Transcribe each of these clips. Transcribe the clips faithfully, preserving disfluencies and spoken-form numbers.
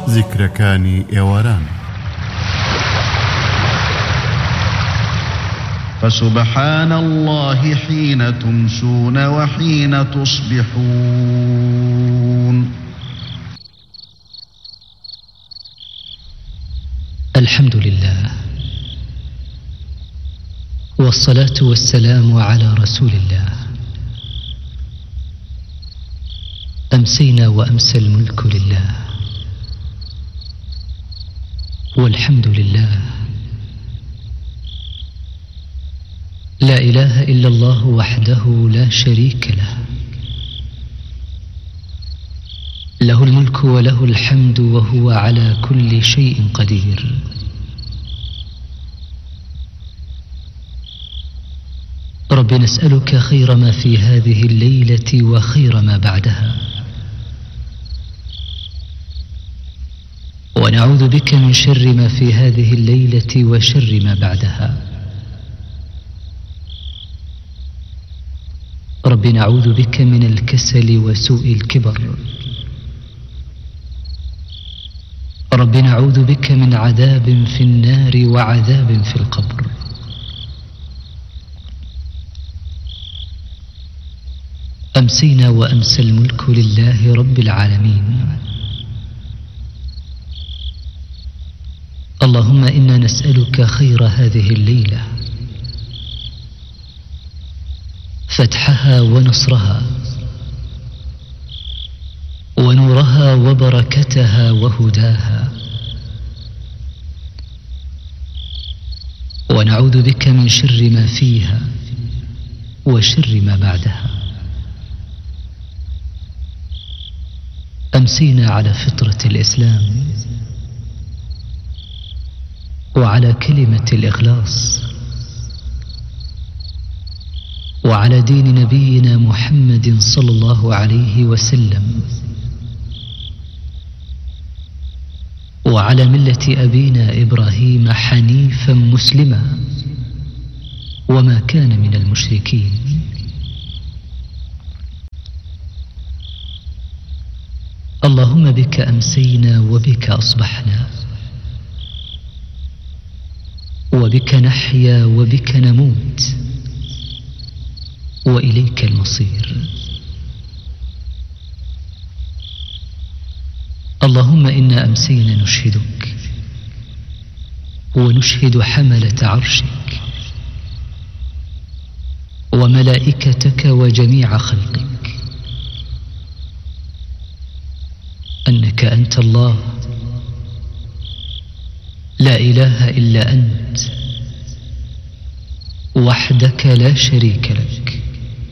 زیکرەکانی ئێواران. فسبحان الله حين تمسون وحين تصبحون. الحمد لله والصلاة والسلام على رسول الله. أمسينا وأمسى الملك لله والحمد لله. لا إله إلا الله وحده لا شريك له، له الملك وله الحمد وهو على كل شيء قدير. رب نسألك خير ما في هذه الليلة وخير ما بعدها، ونعوذ بك من شر ما في هذه الليلة وشر ما بعدها. رب نعوذ بك من الكسل وسوء الكبر. رب نعوذ بك من عذاب في النار وعذاب في القبر. أمسينا وأمسى الملك لله رب العالمين. اللهم إنا نسألك خير هذه الليلة، فتحها ونصرها ونورها وبركتها وهداها، ونعوذ بك من شر ما فيها وشر ما بعدها. أمسينا على فطرة الإسلام وعلى كلمة الإخلاص وعلى دين نبينا محمد صلى الله عليه وسلم وعلى ملة أبينا إبراهيم حنيفا مسلما وما كان من المشركين. اللهم بك أمسينا وبك أصبحنا، وبك نحيا وبك نموت، وإليك المصير. اللهم إنا أمسينا نشهدك ونشهد حملة عرشك وملائكتك وجميع خلقك أنك أنت الله لا إله إلا أنت وحدك لا شريك لك،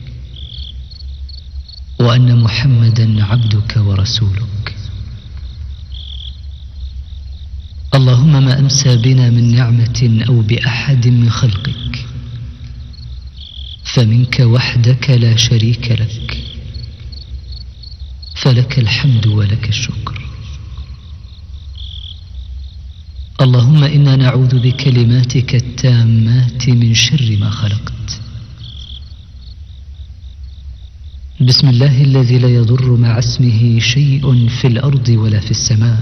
وأن محمدا عبدك ورسولك. اللهم ما أمسى بنا من نعمة أو بأحد من خلقك فمنك وحدك لا شريك لك، فلك الحمد ولك الشكر. اللهم إنا نعوذ بكلماتك التامات من شر ما خلقت. بسم الله الذي لا يضر مع اسمه شيء في الأرض ولا في السماء،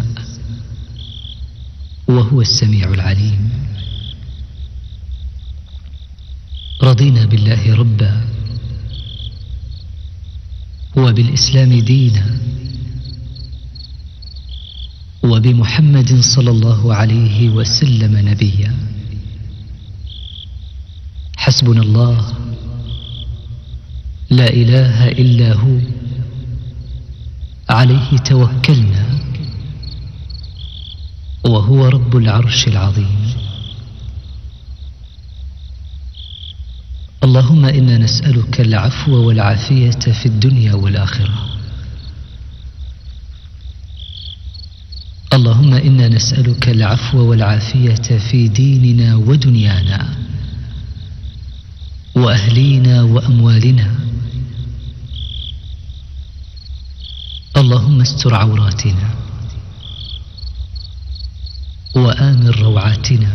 وهو السميع العليم. رضينا بالله ربا وبالإسلام دينا وبمحمد صلى الله عليه وسلم نبيا. حسبنا الله لا إله إلا هو، عليه توكلنا وهو رب العرش العظيم. اللهم إنا نسألك العفو والعافية في الدنيا والآخرة. اللهم إنا نسألك العفو والعافية في ديننا ودنيانا وأهلينا وأموالنا. اللهم استر عوراتنا وآمن روعاتنا.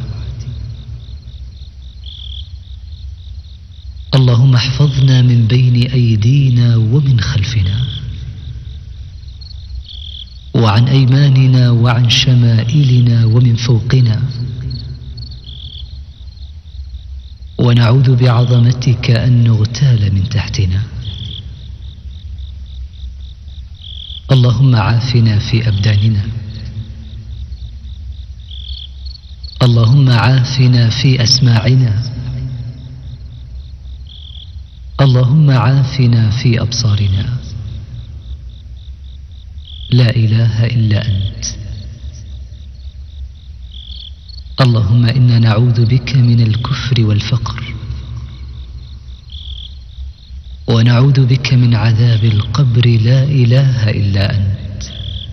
اللهم احفظنا من بين أيدينا ومن خلفنا، وعن أيماننا وعن شمائلنا ومن فوقنا، ونعوذ بعظمتك أن نغتال من تحتنا. اللهم عافنا في أبداننا، اللهم عافنا في أسماعنا، اللهم عافنا في أبصارنا. لا إله إلا أنت. اللهم إنا نعوذ بك من الكفر والفقر، ونعوذ بك من عذاب القبر. لا إله إلا أنت.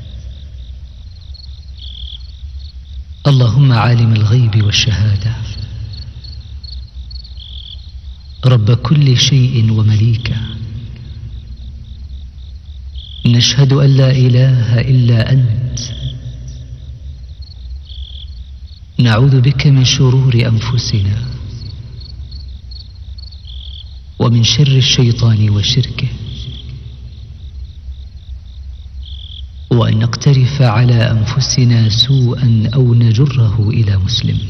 اللهم عالم الغيب والشهادة، رب كل شيء ومليكه، نشهد أن لا إله إلا أنت. نعوذ بك من شرور أنفسنا ومن شر الشيطان وشركه، وأن نقترف على أنفسنا سوءا أو نجره إلى مسلم.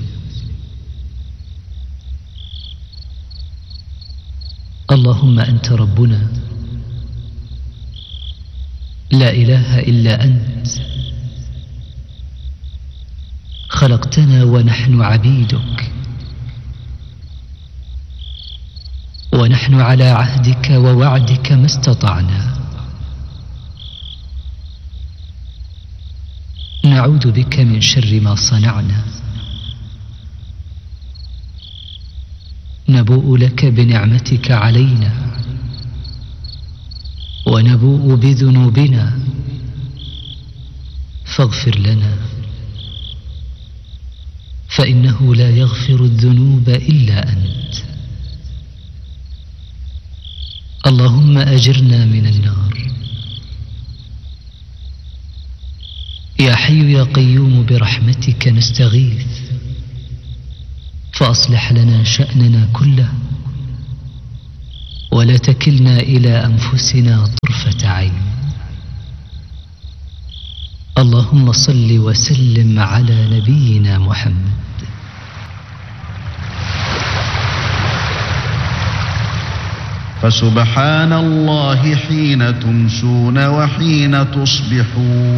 اللهم أنت ربنا، لا إله إلا أنت. خلقتنا ونحن عبيدك، ونحن على عهدك ووعدك ما استطعنا. نعوذ بك من شر ما صنعنا، نبوء لك بنعمتك علينا، ونبوء بذنوبنا، فاغفر لنا، فإنه لا يغفر الذنوب إلا أنت. اللهم أجرنا من النار. يا حي يا قيوم برحمتك نستغيث، فأصلح لنا شأننا كله، ولا تكلنا إلى أنفسنا طرفة عين. اللهم صل وسلم على نبينا محمد. فسبحان الله حين تمسون وحين تصبحون.